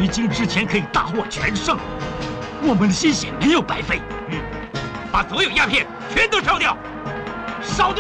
回京之前可以大获全胜，我们的心血没有白费。 把所有鸦片全都烧掉，烧掉。